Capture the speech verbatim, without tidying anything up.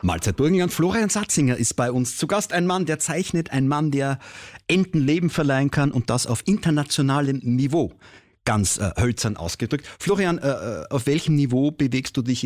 Mahlzeit Burgenland. Florian Satzinger ist bei uns zu Gast. Ein Mann, der zeichnet, ein Mann, der Enten Leben verleihen kann und das auf internationalem Niveau. Ganz äh, hölzern ausgedrückt. Florian, äh, auf welchem Niveau bewegst du dich